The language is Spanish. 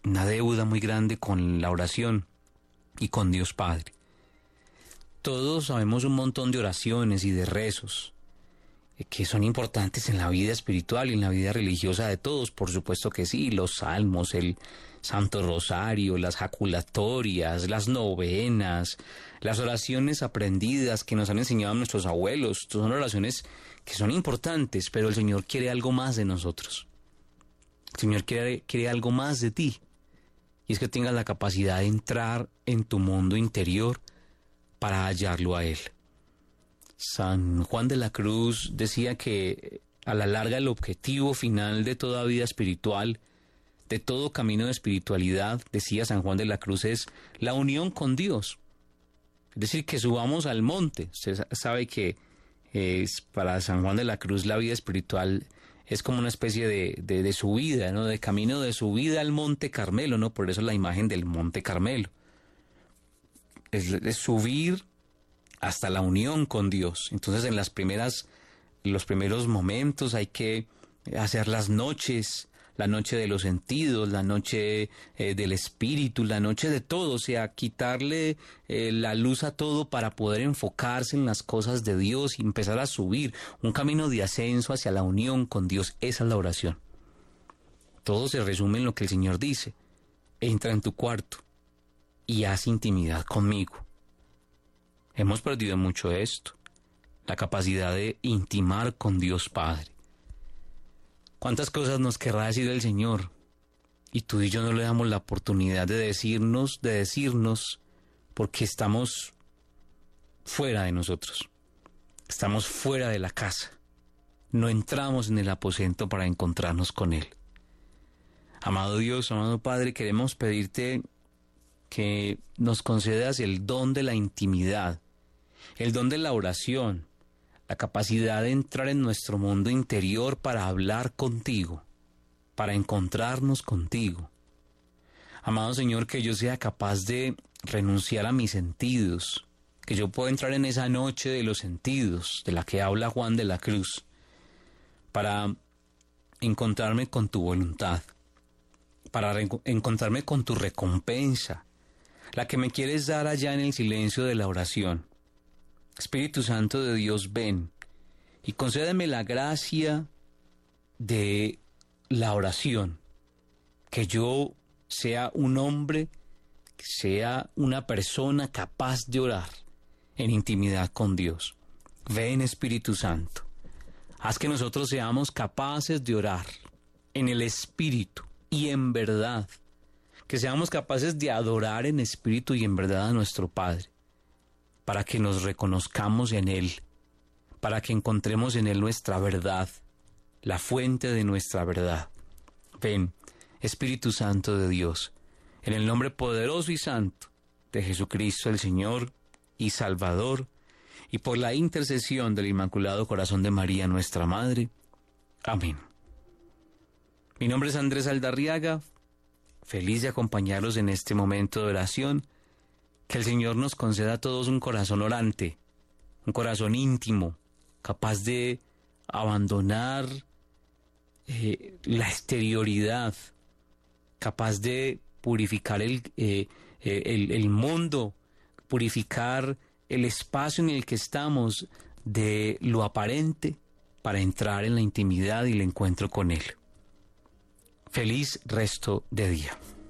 una deuda muy grande con la oración y con Dios Padre. Todos sabemos un montón de oraciones y de rezos que son importantes en la vida espiritual y en la vida religiosa de todos, por supuesto que sí, los salmos, el Santo Rosario, las jaculatorias, las novenas, las oraciones aprendidas que nos han enseñado nuestros abuelos, son oraciones que son importantes, pero el Señor quiere algo más de nosotros. El Señor quiere algo más de ti, y es que tengas la capacidad de entrar en tu mundo interior para hallarlo a Él. San Juan de la Cruz decía que a la larga el objetivo final de toda vida espiritual, de todo camino de espiritualidad, decía San Juan de la Cruz, es la unión con Dios. Es decir, que subamos al monte. Usted sabe que para San Juan de la Cruz la vida espiritual es como una especie de subida, ¿no? De camino de subida al Monte Carmelo, ¿no? Por eso la imagen del Monte Carmelo. Es subir hasta la unión con Dios. Entonces en los primeros momentos hay que hacer las noches, la noche de los sentidos, la noche del espíritu, la noche de todo, o sea, quitarle la luz a todo para poder enfocarse en las cosas de Dios y empezar a subir un camino de ascenso hacia la unión con Dios. Esa es la oración. Todo se resume en lo que el Señor dice: entra en tu cuarto y haz intimidad conmigo. Hemos perdido mucho esto, la capacidad de intimar con Dios Padre. ¿Cuántas cosas nos querrá decir el Señor? Y tú y yo no le damos la oportunidad de decirnos, porque estamos fuera de nosotros. Estamos fuera de la casa. No entramos en el aposento para encontrarnos con Él. Amado Dios, amado Padre, queremos pedirte que nos concedas el don de la intimidad, el don de la oración, la capacidad de entrar en nuestro mundo interior para hablar contigo, para encontrarnos contigo. Amado Señor, que yo sea capaz de renunciar a mis sentidos, que yo pueda entrar en esa noche de los sentidos, de la que habla Juan de la Cruz, para encontrarme con tu voluntad, para encontrarme con tu recompensa, la que me quieres dar allá en el silencio de la oración. Espíritu Santo de Dios, ven y concédeme la gracia de la oración, que yo sea un hombre, que sea una persona capaz de orar en intimidad con Dios. Ven, Espíritu Santo, haz que nosotros seamos capaces de orar en el Espíritu y en verdad, que seamos capaces de adorar en espíritu y en verdad a nuestro Padre, para que nos reconozcamos en Él, para que encontremos en Él nuestra verdad, la fuente de nuestra verdad. Ven, Espíritu Santo de Dios, en el nombre poderoso y santo de Jesucristo el Señor y Salvador, y por la intercesión del Inmaculado Corazón de María, nuestra Madre. Amén. Mi nombre es Andrés Aldarriaga, feliz de acompañarlos en este momento de oración. Que el Señor nos conceda a todos un corazón orante, un corazón íntimo, capaz de abandonar la exterioridad, capaz de purificar el mundo, purificar el espacio en el que estamos de lo aparente para entrar en la intimidad y el encuentro con Él. Feliz resto de día.